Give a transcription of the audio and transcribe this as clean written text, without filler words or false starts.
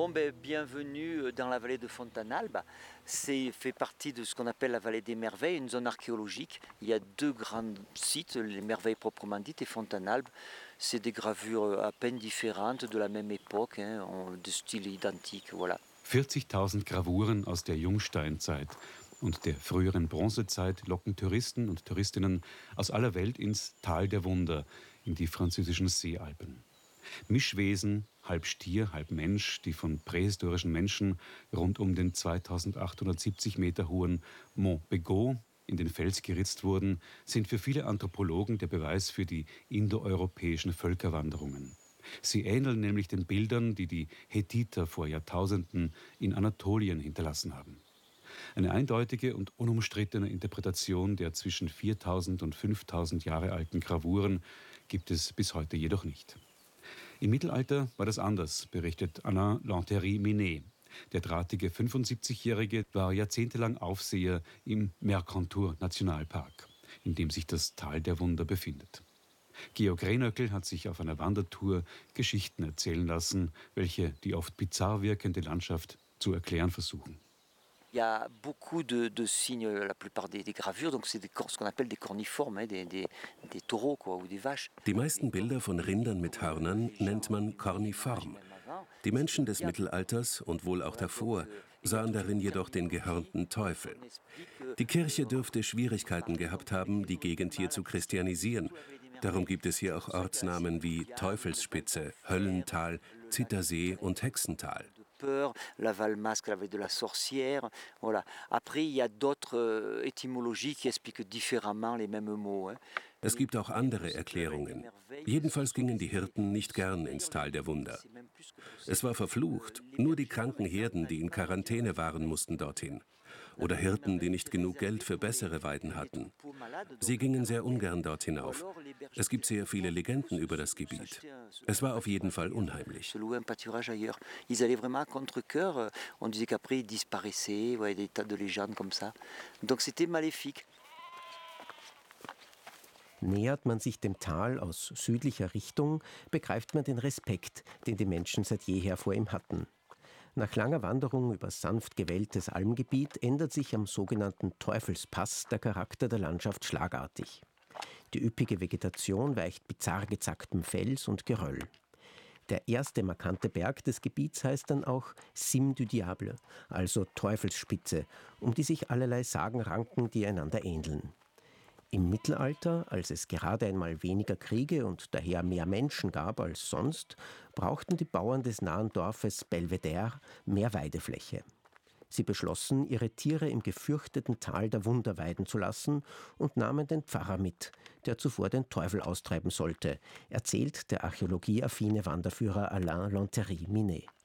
Bon, bienvenue dans la vallée de Fontanalbe. C'est fait partie de ce qu'on appelle la vallée des merveilles, une zone archéologique. Il y a deux grands sites, les merveilles proprement dites et Fontanalbe. C'est des gravures à peine différentes de la même époque, de style identique, voilà. 40.000 Gravuren aus der Jungsteinzeit und der früheren Bronzezeit locken Touristen und Touristinnen aus aller Welt ins Tal der Wunder, in die französischen Seealpen. Mischwesen, halb Stier, halb Mensch, die von prähistorischen Menschen rund um den 2870 Meter hohen Mont Bégaud in den Fels geritzt wurden, sind für viele Anthropologen der Beweis für die indoeuropäischen Völkerwanderungen. Sie ähneln nämlich den Bildern, die die Hethiter vor Jahrtausenden in Anatolien hinterlassen haben. Eine eindeutige und unumstrittene Interpretation der zwischen 4.000 und 5.000 Jahre alten Gravuren gibt es bis heute jedoch nicht. Im Mittelalter war das anders, berichtet Alain Lanterie-Minet. Der drahtige 75-Jährige war jahrzehntelang Aufseher im Mercantour-Nationalpark, in dem sich das Tal der Wunder befindet. Georg Rehnnöckel hat sich auf einer Wandertour Geschichten erzählen lassen, welche die oft bizarr wirkende Landschaft zu erklären versuchen. Il y a beaucoup de signes, la plupart des gravures, donc c'est ce qu'on appelle des corniformes, des taureaux quoi, ou des vaches. Die meisten Bilder von Rindern mit Hörnern nennt man korniform. Die Menschen des Mittelalters und wohl auch davor sahen darin jedoch den gehörnten Teufel. Die Kirche dürfte Schwierigkeiten gehabt haben, die Gegend hier zu christianisieren. Darum gibt es hier auch Ortsnamen wie Teufelsspitze, Höllental, Zittersee und Hexental. La Valmasque, la vallée de la sorcière, voilà. Après, il y a d'autres étymologies qui expliquent différemment les mêmes mots. Es gibt auch andere Erklärungen. Jedenfalls gingen die Hirten nicht gern ins Tal der Wunder. Es war verflucht. Nur die kranken Herden, die in Quarantäne waren, mussten dorthin. Oder Hirten, die nicht genug Geld für bessere Weiden hatten. Sie gingen sehr ungern dort hinauf. Es gibt sehr viele Legenden über das Gebiet. Es war auf jeden Fall unheimlich. Ils allaient vraiment à contre-cœur. On disait qu'après ils disparaissaient, des tas de légendes comme ça. Donc c'était maléfique. Nähert man sich dem Tal aus südlicher Richtung, begreift man den Respekt, den die Menschen seit jeher vor ihm hatten. Nach langer Wanderung über sanft gewelltes Almgebiet ändert sich am sogenannten Teufelspass der Charakter der Landschaft schlagartig. Die üppige Vegetation weicht bizarr gezacktem Fels und Geröll. Der erste markante Berg des Gebiets heißt dann auch Cime du Diable, also Teufelsspitze, um die sich allerlei Sagen ranken, die einander ähneln. Im Mittelalter, als es gerade einmal weniger Kriege und daher mehr Menschen gab als sonst, brauchten die Bauern des nahen Dorfes Belvedere mehr Weidefläche. Sie beschlossen, ihre Tiere im gefürchteten Tal der Wunder weiden zu lassen und nahmen den Pfarrer mit, der zuvor den Teufel austreiben sollte, erzählt der archäologieaffine Wanderführer Alain Lanterie-Minet.